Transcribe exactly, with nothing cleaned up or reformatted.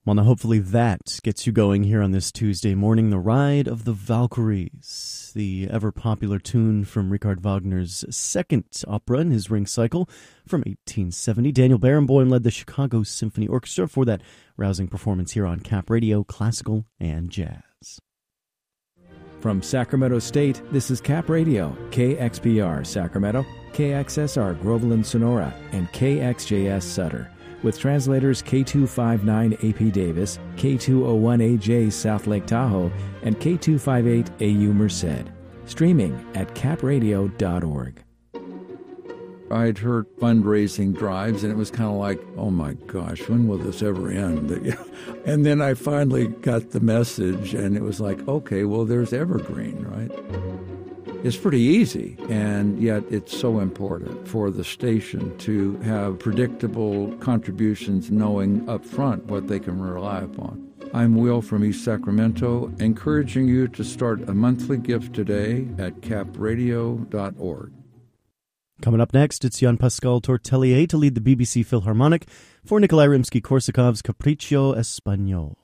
Well, now hopefully that gets you going here on this Tuesday morning. The Ride of the Valkyries, the ever-popular tune from Richard Wagner's second opera in his Ring Cycle from eighteen seventy. Daniel Barenboim led the Chicago Symphony Orchestra for that rousing performance here on Cap Radio, Classical and Jazz. From Sacramento State, this is Cap Radio, K X P R Sacramento, K X S R Groveland Sonora, and K X J S Sutter. With translators K two fifty-nine A P Davis, K two oh one A J South Lake Tahoe, and K two fifty-eight A U Merced. Streaming at cap radio dot org. I'd heard fundraising drives, and it was kind of like, oh my gosh, when will this ever end? And then I finally got the message, and it was like, okay, well, there's Evergreen, right? It's pretty easy, and yet it's so important for the station to have predictable contributions, knowing up front what they can rely upon. I'm Will from East Sacramento, encouraging you to start a monthly gift today at cap radio dot org. Coming up next, it's Jean-Pascal Tortelier to lead the B B C Philharmonic for Nikolai Rimsky-Korsakov's Capriccio Espagnol.